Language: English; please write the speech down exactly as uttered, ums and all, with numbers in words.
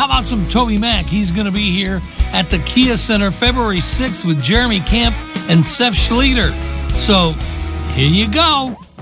how about some Toby Mac? He's going to be here at the Kia Center February sixth with Jeremy Camp and Seth Schlueter. So here you go.